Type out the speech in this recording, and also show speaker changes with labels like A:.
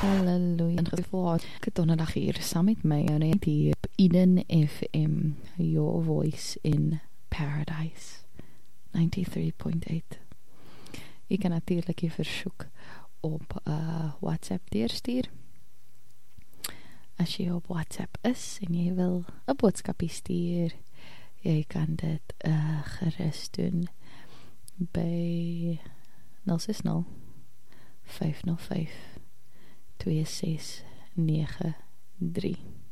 A: Halleluja. Ek het donderdag hier saam met my die Eden FM, Your Voice in Paradise 93.8. Jy kan natuurlijk je verzoek op WhatsApp deurstuur. As jy op WhatsApp is en jy wil 'n boodskapie stuur, jy kan dit gerus doen by 060 505 2693.